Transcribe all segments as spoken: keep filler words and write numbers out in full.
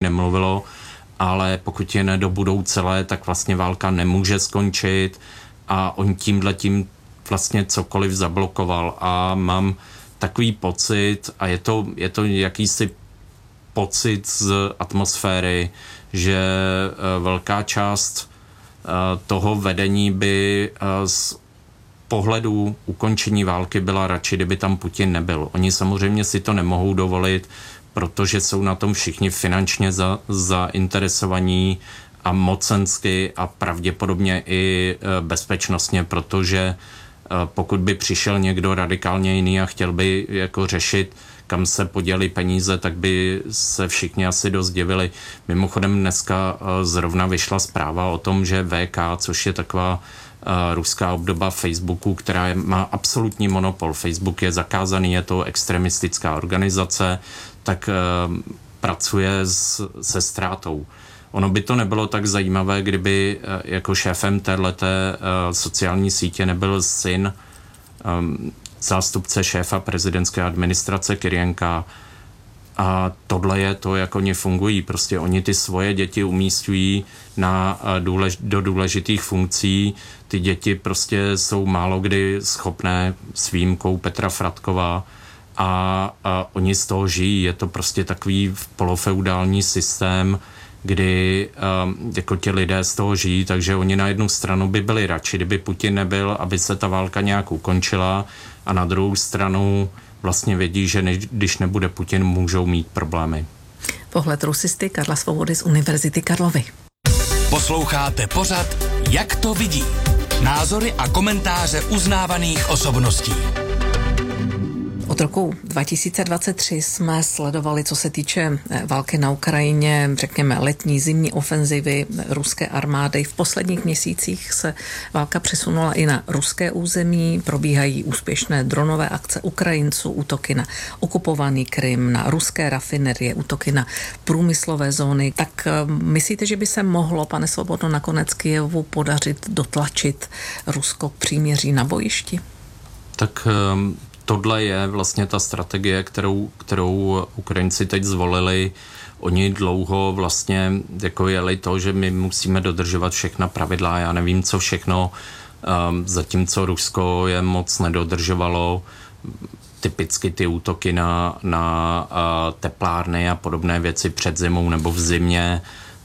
nemluvilo, ale pokud je nedobudou celé, tak vlastně válka nemůže skončit a on tímhletím vlastně cokoliv zablokoval a mám takový pocit a je to, je to jakýsi pocit z atmosféry, že velká část toho vedení by z pohledu ukončení války byla radši, kdyby tam Putin nebyl. Oni samozřejmě si to nemohou dovolit, protože jsou na tom všichni finančně za, zainteresovaní a mocensky a pravděpodobně i bezpečnostně, protože pokud by přišel někdo radikálně jiný a chtěl by jako řešit, kam se poděly peníze, tak by se všichni asi dost divili. Mimochodem dneska zrovna vyšla zpráva o tom, že V K, což je taková ruská obdoba Facebooku, která je, má absolutní monopol. Facebook je zakázaný, je to extremistická organizace, tak uh, pracuje s, se ztrátou. Ono by to nebylo tak zajímavé, kdyby uh, jako šéfem téhleté uh, sociální sítě nebyl syn um, zástupce šéfa prezidentské administrace Kyrienka. A tohle je to, jak oni fungují. Prostě oni ty svoje děti umístují na důlež, do důležitých funkcí. Ty děti prostě jsou málo kdy schopné s výjimkou Petra Fratkova a, a oni z toho žijí. Je to prostě takový polofeudální systém, kdy um, jako ti lidé z toho žijí, takže oni na jednu stranu by byli radši, kdyby Putin nebyl, aby se ta válka nějak ukončila a na druhou stranu vlastně vědí, že než, když nebude Putin, můžou mít problémy. Pohled rusisty Karla Svobody z Univerzity Karlovy. Posloucháte pořad Jak to vidí? Názory a komentáře uznávaných osobností. Od roku dva tisíce dvacet tři jsme sledovali, co se týče války na Ukrajině, řekněme letní, zimní ofenzivy ruské armády. V posledních měsících se válka přesunula i na ruské území, probíhají úspěšné dronové akce Ukrajinců, útoky na okupovaný Krym, na ruské rafinerie, útoky na průmyslové zóny. Tak myslíte, že by se mohlo, pane Svobodo, nakonec Kyjevu podařit dotlačit Rusko k příměří na bojišti? Tak um... Tohle je vlastně ta strategie, kterou, kterou Ukrajinci teď zvolili. Oni dlouho vlastně jako jeli to, že my musíme dodržovat všechna pravidla. Já nevím, co všechno, um, zatímco Rusko je moc nedodržovalo. Typicky ty útoky na, na uh, teplárny a podobné věci před zimou nebo v zimě,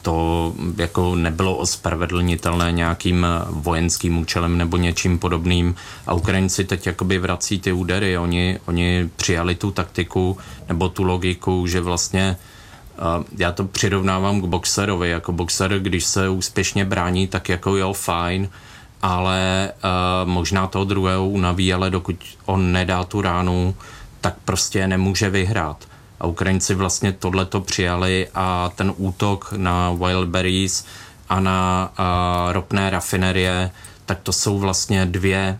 to jako nebylo ospravedlnitelné nějakým vojenským účelem nebo něčím podobným. A Ukrajinci teď jakoby vrací ty údery. Oni, oni přijali tu taktiku nebo tu logiku, že vlastně uh, já to přirovnávám k boxerovi. Jako boxer, když se úspěšně brání, tak jako jo, fajn, ale uh, možná toho druhého unaví, ale dokud on nedá tu ránu, tak prostě nemůže vyhrát. A Ukrajinci vlastně tohleto přijali a ten útok na Wildberries a na a, ropné rafinerie, tak to jsou vlastně dvě,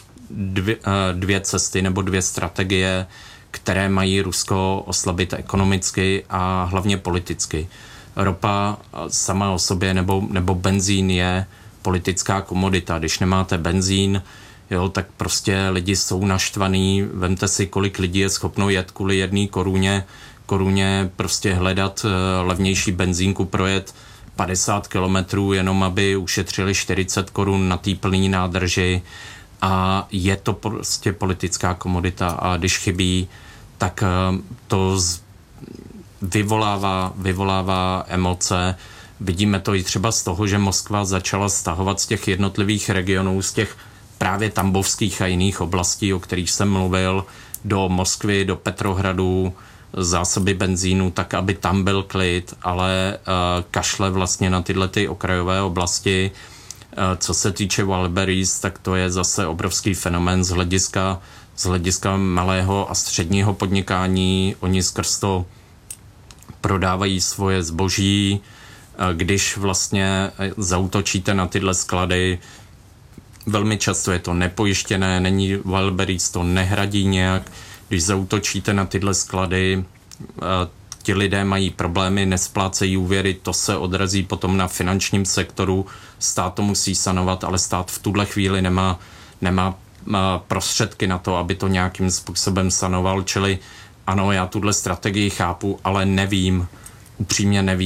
dvě, dvě cesty nebo dvě strategie, které mají Rusko oslabit ekonomicky a hlavně politicky. Ropa sama o sobě nebo, nebo benzín je politická komodita. Když nemáte benzín, jo, tak prostě lidi jsou naštvaný. Vemte si, kolik lidí je schopno jet kvůli jedné koruně, koruně prostě hledat uh, levnější benzínku, projet padesát kilometrů, jenom aby ušetřili čtyřicet korun na té plný nádrži. A je to prostě politická komodita a když chybí, tak uh, to z, vyvolává, vyvolává emoce. Vidíme to i třeba z toho, že Moskva začala stahovat z těch jednotlivých regionů, z těch právě tambovských a jiných oblastí, o kterých jsem mluvil, do Moskvy, do Petrohradu, zásoby benzínu, tak aby tam byl klid, ale uh, kašle vlastně na tyhle ty okrajové oblasti. Uh, co se týče Wildberries, tak to je zase obrovský fenomén z hlediska, z hlediska malého a středního podnikání. Oni skrz to prodávají svoje zboží. Uh, když vlastně zaútočíte na tyhle sklady, velmi často je to nepojištěné, není Wildberries, to nehradí nějak. Když zaútočíte na tyhle sklady, ti lidé mají problémy, nesplácejí úvěry, to se odrazí potom na finančním sektoru, stát to musí sanovat, ale stát v tuhle chvíli nemá, nemá prostředky na to, aby to nějakým způsobem sanoval, čili ano, já tuhle strategii chápu, ale nevím, upřímně nevím,